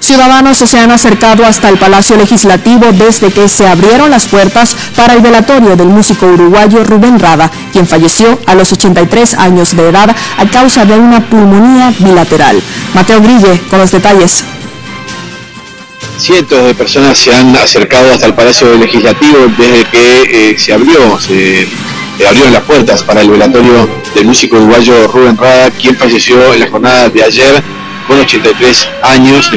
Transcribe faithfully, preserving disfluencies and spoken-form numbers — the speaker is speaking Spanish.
Ciudadanos se han acercado hasta el Palacio Legislativo desde que se abrieron las puertas para el velatorio del músico uruguayo Rubén Rada, quien falleció a los ochenta y tres años de edad a causa de una pulmonía bilateral. Mateo Grille con los detalles. Cientos de personas se han acercado hasta el Palacio Legislativo desde que eh, se abrió, se eh, abrieron las puertas para el velatorio del músico uruguayo Rubén Rada, quien falleció en la jornada de ayer con ochenta y tres años.